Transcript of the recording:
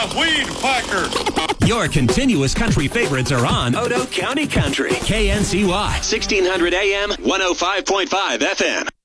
the Weed Whacker. Your continuous country favorites are on Odo County Country. KNCY, 1600 AM, 105.5 FM.